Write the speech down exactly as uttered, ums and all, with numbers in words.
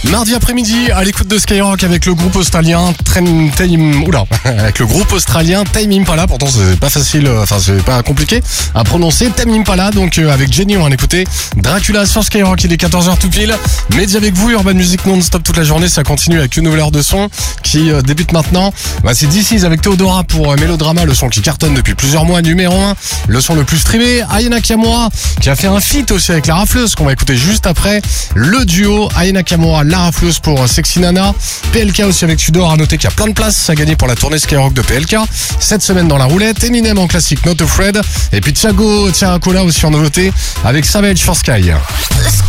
Mardi après-midi, à l'écoute de Skyrock avec le groupe australien Tame, Tame, oula, avec le groupe australien Tame Impala. Pourtant, c'est pas facile, enfin, c'est pas compliqué à prononcer. Tame Impala, donc, euh, avec Jenny, on va l'écouter. Dracula sur Skyrock, il est quatorze heures tout pile. Mehdi avec vous, Urban Music non-stop toute la journée. Ça continue avec une nouvelle heure de son qui euh, débute maintenant. Bah, c'est D C's avec Theodora pour euh, Mélodrama, le son qui cartonne depuis plusieurs mois, numéro un. Le son le plus streamé. Aya Nakamura, qui a fait un feat aussi avec la rafleuse, qu'on va écouter juste après. Le duo Aya Nakamura, la rafleuse pour Sexy Nana. P L K aussi avec Tudor, à noter qu'il y a plein de places à gagner pour la tournée Skyrock de P L K. Cette semaine dans la roulette, Eminem en classique Not Afraid. Et puis Thiago Tiaracola aussi en nouveauté avec Savage for Sky.